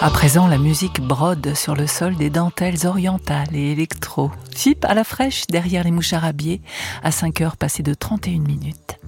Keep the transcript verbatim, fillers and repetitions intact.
À présent, la musique brode sur le sol des dentelles orientales et électro. Chip à la fraîche derrière les mouches arabiées à cinq heures passées de trente et une minutes.